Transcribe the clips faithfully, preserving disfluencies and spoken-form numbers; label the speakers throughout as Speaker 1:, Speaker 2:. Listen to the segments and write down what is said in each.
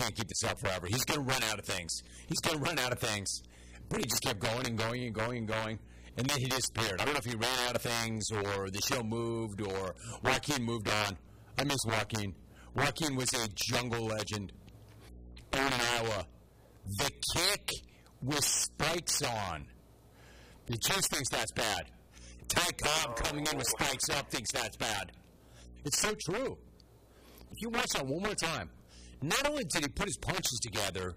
Speaker 1: can't keep this up forever. He's going to run out of things. He's going to run out of things. But he just kept going and going and going and going. And then he disappeared. I don't know if he ran out of things or the show moved or Joaquin moved on. I miss Joaquin. Joaquin was a jungle legend. Aaron in Iowa. The kick with spikes on. The Chiefs thinks that's bad. Ty Cobb coming in with spikes up thinks that's bad. It's so true. If you watch that one more time, not only did he put his punches together,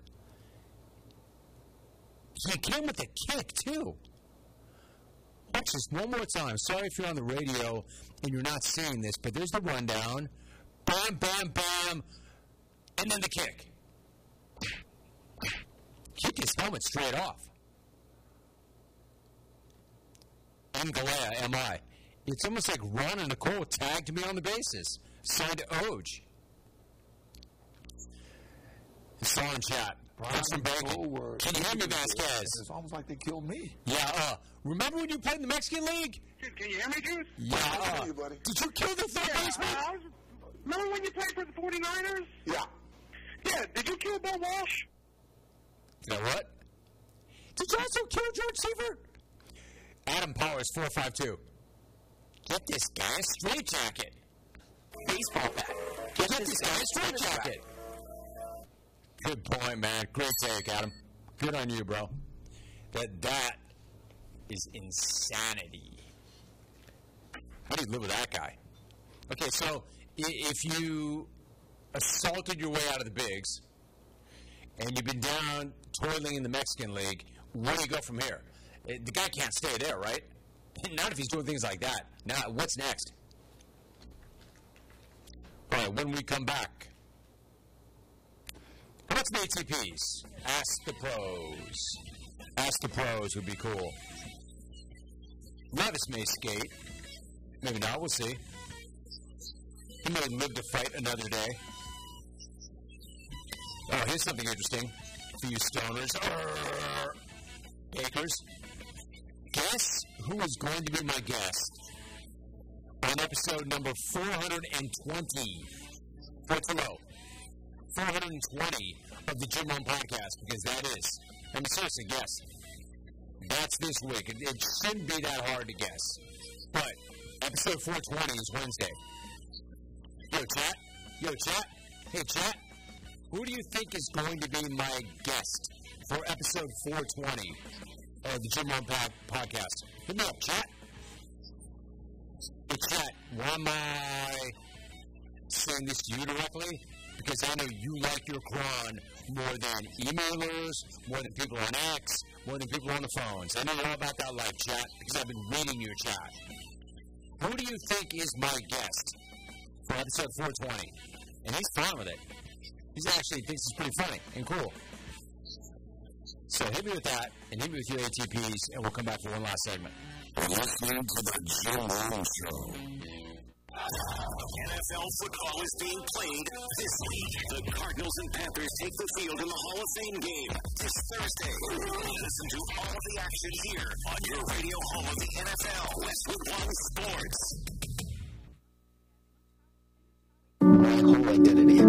Speaker 1: he came with a kick, too. Watch this one more time. Sorry if you're on the radio and you're not seeing this, but there's the rundown. Bam, bam, bam. And then the kick. Kick his helmet straight off. I'm Galea, am I? It's almost like Ron and Nicole tagged me on the bases. Signed Oj. It's on chat. Brian from Bacon. Can you hear me, Vasquez?
Speaker 2: It's almost like they killed me.
Speaker 1: Yeah, uh, remember when you played in the Mexican League?
Speaker 3: Dude, can you hear me, Juice?
Speaker 1: Yeah, uh,
Speaker 2: you, buddy.
Speaker 1: Did you kill the third
Speaker 3: yeah,
Speaker 1: baseman?
Speaker 3: Uh, remember when you played for the forty-niners?
Speaker 2: Yeah.
Speaker 3: Yeah, did you kill Bill Walsh?
Speaker 1: Yeah, what? Did you also kill George Seifert? Adam Powers, four five two. Get this guy a straight jacket. Baseball bat. Get, Get this guy a straight jacket. Good point, man. Great take, Adam. Good on you, bro. That that is insanity. How do you live with that guy? Okay, so if you assaulted your way out of the bigs and you've been down toiling in the Mexican League, where do you go from here? The guy can't stay there, right? Not if he's doing things like that. Now, what's next? All right, when we come back, what's the A T Ps? Ask the pros. Ask the pros would be cool. Levis may skate. Maybe not. We'll see. He may live to fight another day. Oh, here's something interesting for you stoners. Arrgh. Bakers. Guess who is going to be my guest on episode number four hundred twenty. four twenty. four hundred twenty of the Jim Rome Podcast, because that is, I'm seriously, guess. That's this week. It, it shouldn't be that hard to guess. But episode four twenty is Wednesday. Yo, chat. Yo, chat. Hey, chat. Who do you think is going to be my guest for episode four twenty of the Jim Rome pod- Podcast? Hit me up, chat. Hey, chat. Why am I saying this to you directly? Because I know you like your cron more than emailers, more than people on X, more than people on the phones. I know all about that live chat because I've been reading your chat. Who do you think is my guest for episode four twenty? And he's fine with it. He actually thinks it's pretty funny and cool. So hit me with that, and hit me with your A T Ps, and we'll come back for one last segment.
Speaker 4: You're listening to the Jim Rome Show. N F L football is being played this week. The Cardinals and Panthers take the field in the Hall of Fame game this Thursday. Listen to all of the action here on your radio home of the N F L, Westwood One Sports.
Speaker 5: My whole identity